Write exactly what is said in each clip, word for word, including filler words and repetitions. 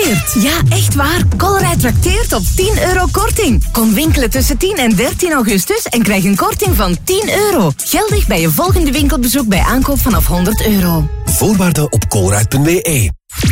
trakteert. Ja, echt waar. Colruyt trakteert op tien euro korting. Kom winkelen tussen tien en dertien augustus en krijg een korting van tien euro. Geldig bij je volgende winkelbezoek bij aankoop vanaf honderd euro. Voorwaarden op colruyt punt b e.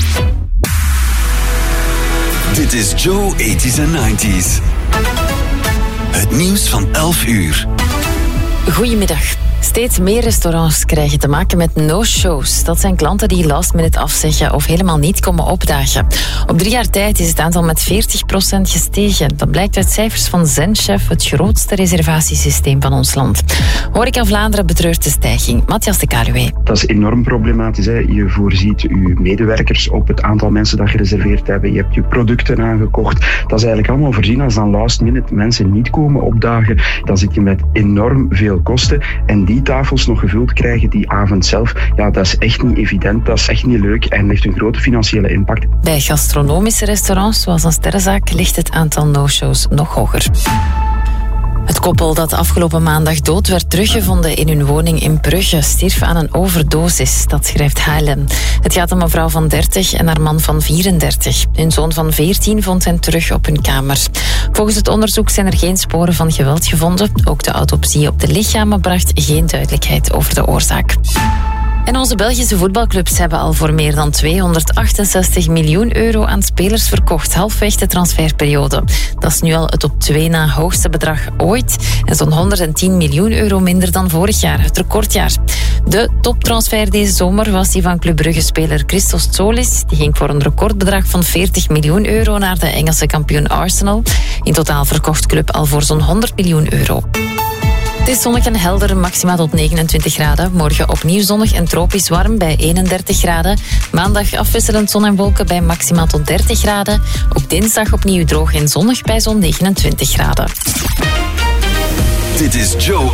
Dit is Joe eighties en nineties. Het nieuws van elf uur. Goedemiddag. Steeds meer restaurants krijgen te maken met no-shows. Dat zijn klanten die last minute afzeggen of helemaal niet komen opdagen. Op drie jaar tijd is het aantal met veertig procent gestegen. Dat blijkt uit cijfers van Zenchef, het grootste reservatiesysteem van ons land. Horeca Vlaanderen betreurt de stijging. Matthias de Kaluwe. Dat is enorm problematisch. Hè. Je voorziet je medewerkers op het aantal mensen dat gereserveerd hebben. Je hebt je producten aangekocht. Dat is eigenlijk allemaal voorzien. Als dan last minute mensen niet komen opdagen, dan zit je met enorm veel kosten. En die tafels nog gevuld krijgen die avond zelf, ja, dat is echt niet evident, dat is echt niet leuk en heeft een grote financiële impact. Bij gastronomische restaurants, zoals een sterrenzaak, ligt het aantal no-shows nog hoger. Het koppel dat afgelopen maandag dood werd teruggevonden in hun woning in Brugge stierf aan een overdosis, dat schrijft H L M. Het gaat om een vrouw van dertig en haar man van vierendertig. Hun zoon van veertien vond hen terug op hun kamer. Volgens het onderzoek zijn er geen sporen van geweld gevonden. Ook de autopsie op de lichamen bracht geen duidelijkheid over de oorzaak. En onze Belgische voetbalclubs hebben al voor meer dan tweehonderdachtenzestig miljoen euro aan spelers verkocht, halfweg de transferperiode. Dat is nu al het op twee na hoogste bedrag ooit en zo'n honderdtien miljoen euro minder dan vorig jaar, het recordjaar. De toptransfer deze zomer was die van Club Brugge-speler Christos Tsolis. Die ging voor een recordbedrag van veertig miljoen euro naar de Engelse kampioen Arsenal. In totaal verkocht Club al voor zo'n honderd miljoen euro. Het is zonnig en helder, maxima tot negenentwintig graden. Morgen opnieuw zonnig en tropisch warm bij eenendertig graden. Maandag afwisselend zon en wolken bij maxima tot dertig graden. Ook dinsdag opnieuw droog en zonnig bij zo'n negenentwintig graden. Dit is Joe